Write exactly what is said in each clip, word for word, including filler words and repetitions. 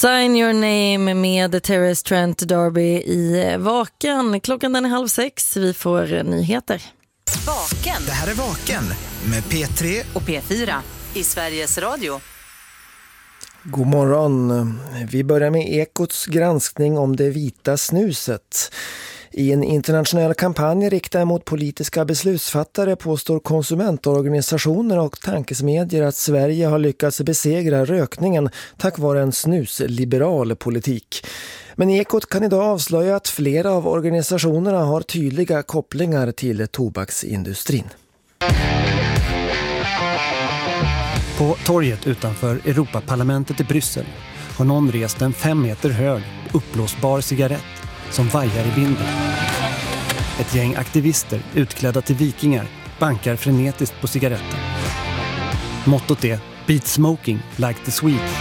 Sign Your Name med Terrace Trent D'Arby i Vaken. Klockan den är halv sex. Vi får nyheter. Vaken. Det här är Vaken med P tre och P fyra i Sveriges Radio. God morgon. Vi börjar med Ekots granskning om det vita snuset. I en internationell kampanj riktad mot politiska beslutsfattare påstår konsumentorganisationer och tankesmedjor att Sverige har lyckats besegra rökningen tack vare en snusliberal politik. Men Ekot kan idag avslöja att flera av organisationerna har tydliga kopplingar till tobaksindustrin. På torget utanför Europaparlamentet i Bryssel har någon rest en fem meter hög uppblåsbar cigarett som vajar i vinden. Ett gäng aktivister utklädda till vikingar bankar frenetiskt på cigaretten. Mottot är Beat smoking like the Swedes.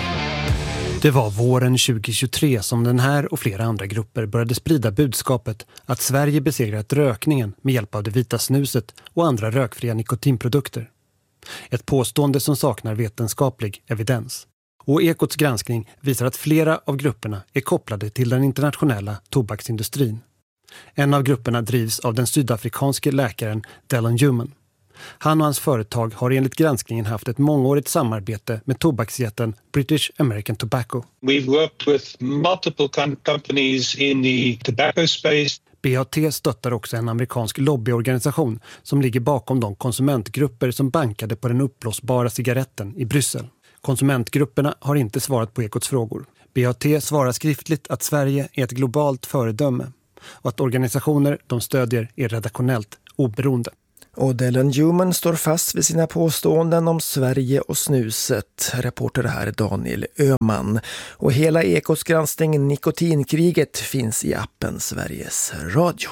Det var våren tjugohundratjugotre som den här och flera andra grupper började sprida budskapet att Sverige besegrat rökningen med hjälp av det vita snuset och andra rökfria nikotinprodukter. Ett påstående som saknar vetenskaplig evidens. Och Ekots granskning visar att flera av grupperna är kopplade till den internationella tobaksindustrin. En av grupperna drivs av den sydafrikanske läkaren Dylan Newman. Han och hans företag har enligt granskningen haft ett mångårigt samarbete med tobaksjätten British American Tobacco. We've worked with multiple companies in the tobacco space. B A T stöttar också en amerikansk lobbyorganisation som ligger bakom de konsumentgrupper som bankade på den uppblåsbara cigaretten i Bryssel. Konsumentgrupperna har inte svarat på Ekots frågor. B A T svarar skriftligt att Sverige är ett globalt föredöme och att organisationer de stödjer är redaktionellt oberoende. Och Dylan Newman står fast vid sina påståenden om Sverige och snuset. Reporter här Daniel Öhman. Och hela Ekots granskning Nikotinkriget finns i appen Sveriges Radio.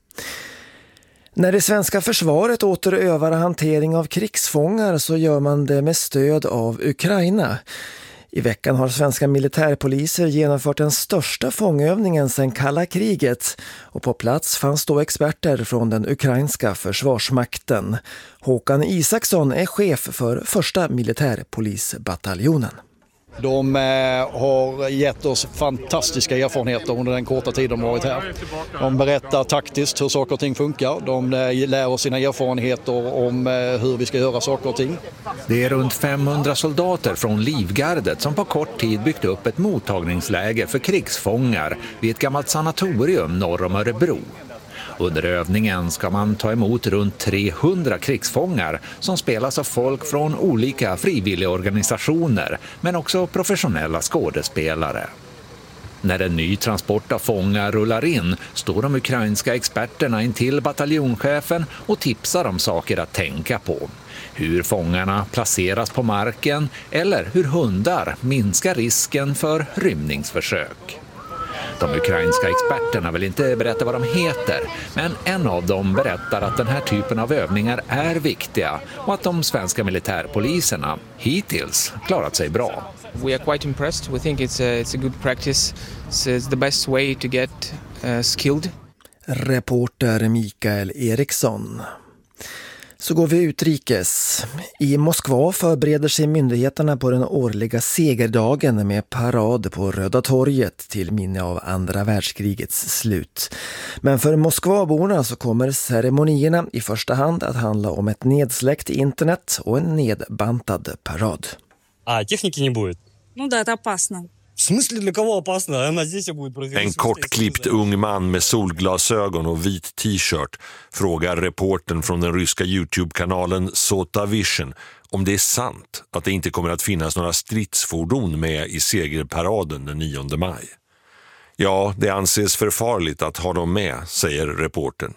När det svenska försvaret åter övar hantering av krigsfångar så gör man det med stöd av Ukraina. I veckan har svenska militärpoliser genomfört den största fångövningen sedan kalla kriget och på plats fanns då experter från den ukrainska försvarsmakten. Håkan Isaksson är chef för första militärpolisbataljonen. De har gett oss fantastiska erfarenheter under den korta tiden de har varit här. De berättar taktiskt hur saker och ting funkar. De lär oss sina erfarenheter om hur vi ska göra saker och ting. Det är runt femhundra soldater från Livgardet som på kort tid byggt upp ett mottagningsläge för krigsfångar vid ett gammalt sanatorium norr om Örebro. Under övningen ska man ta emot runt trehundra krigsfångar som spelas av folk från olika frivilliga organisationer men också professionella skådespelare. När en ny transport av fångar rullar in står de ukrainska experterna intill bataljonschefen och tipsar om saker att tänka på. Hur fångarna placeras på marken eller hur hundar minskar risken för rymningsförsök. De ukrainska experterna vill inte berätta vad de heter, men en av dem berättar att den här typen av övningar är viktiga och att de svenska militärpoliserna hittills klarat sig bra. We are quite impressed. We think it's a, it's a good practice. It's the best way to get uh, skilled. Reporter Mikael Eriksson. Så går vi utrikes. I Moskva förbereder sig myndigheterna på den årliga segerdagen med parad på Röda torget till minne av andra världskrigets slut. Men för Moskvaborna så kommer ceremonierna i första hand att handla om ett nedsläckt internet och en nedbantad parad. А техники не будет. Ну да, это опасно. В смысле, для кого опасно? Она здесь будет проходить. En kortklippt ung man med solglasögon och vit t-shirt frågar reportern från den ryska YouTube-kanalen Sota Vision om det är sant att det inte kommer att finnas några stridsfordon med i segerparaden den nionde maj. Ja, det anses förfarligt att ha dem med, säger reportern.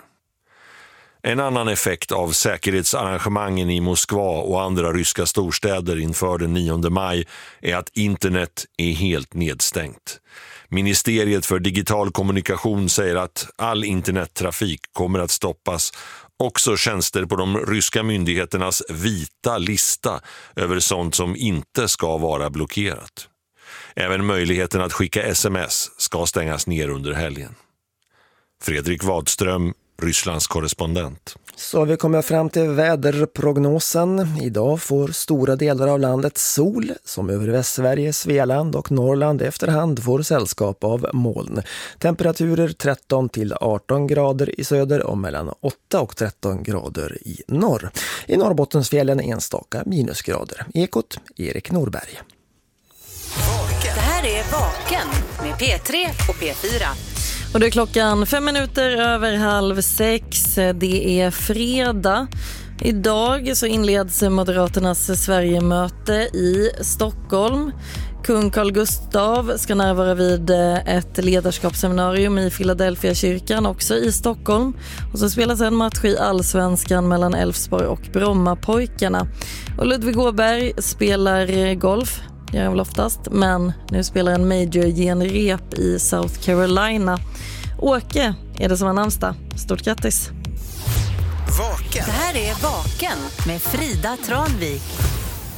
En annan effekt av säkerhetsarrangemangen i Moskva och andra ryska storstäder inför den nionde maj är att internet är helt nedstängt. Ministeriet för digital kommunikation säger att all internettrafik kommer att stoppas. Också tjänster på de ryska myndigheternas vita lista över sånt som inte ska vara blockerat. Även möjligheten att skicka sms ska stängas ner under helgen. Fredrik Wadström, Rysslands korrespondent. Så vi kommer fram till väderprognosen. Idag får stora delar av landet sol, som över Västsverige, Svealand och Norrland efterhand får sällskap av moln. Temperaturer tretton till arton grader i söder och mellan åtta och tretton grader i norr. I Norrbottensfjällen enstaka minusgrader. Ekot, Erik Norberg. Det här är Vaken med P tre och P fyra. Och det är klockan fem minuter över halv sex. Det är fredag. Idag så inleds Moderaternas Sverigemöte i Stockholm. Kung Carl Gustaf ska närvara vid ett ledarskapsseminarium i Philadelphia kyrkan, också i Stockholm. Och så spelas en match i Allsvenskan mellan Elfsborg och Brommapojkarna. Och Ludvig Åberg spelar golf, gör han väl oftast, men nu spelar en major i en rep i South Carolina. Åke är det som har namnsdag. Stort grattis! Vaken. Det här är Vaken med Frida Tranvik.